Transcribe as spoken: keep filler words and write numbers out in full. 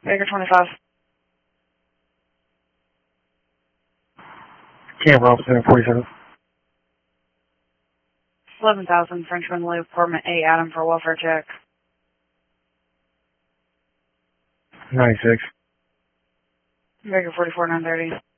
Baker twenty-five. Camera officer forty-seven. eleven thousand, Frenchman Loop, apartment eight, Adam for welfare check. ninety-six. Baker forty-four, nine thirty.